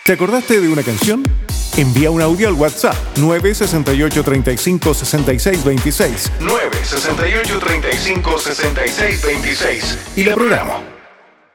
¿Te acordaste de una canción? Envía un audio al WhatsApp 968-35-6626. 968-35-6626 y la programo.